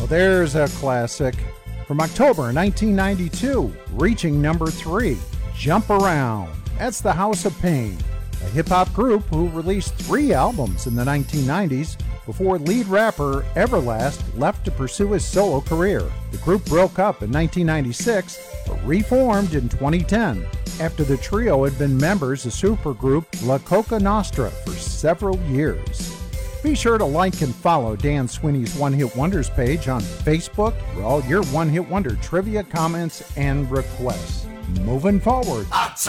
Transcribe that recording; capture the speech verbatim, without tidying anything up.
there's a classic from October nineteen ninety-two, reaching number three, Jump Around. That's the House of Pain, a hip-hop group who released three albums in the nineteen nineties before lead rapper Everlast left to pursue his solo career. The group broke up in nineteen ninety-six, but reformed in twenty ten after the trio had been members of supergroup La Coca Nostra for several years. Be sure to like and follow Dan Sweeney's One Hit Wonders page on Facebook for all your One Hit Wonder trivia, comments, and requests. Moving forward. Hot